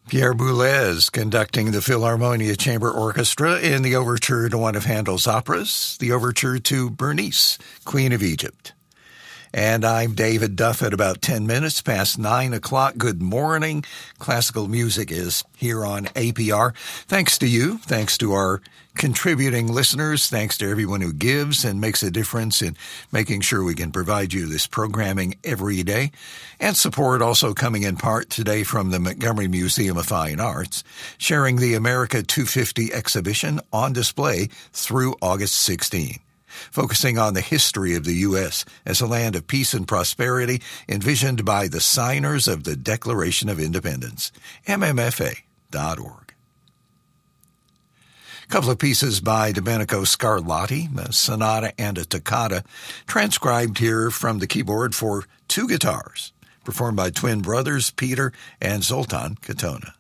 Pierre Boulez conducting the Philharmonia Chamber Orchestra in the overture to one of Handel's operas, the overture to Bernice, Queen of Egypt. And I'm David Duff at about 10 minutes past 9 o'clock. Good morning. Classical music is here on APR. Thanks to you. Thanks to our contributing listeners. Thanks to everyone who gives and makes a difference in making sure we can provide you this programming every day. And support also coming in part today from the Montgomery Museum of Fine Arts, sharing the America 250 exhibition on display through August 16. Focusing on the history of the U.S. as a land of peace and prosperity envisioned by the signers of the Declaration of Independence, mmfa.org. A couple of pieces by Domenico Scarlatti, a sonata and a toccata, transcribed here from the keyboard for two guitars, performed by twin brothers Peter and Zoltan Katona.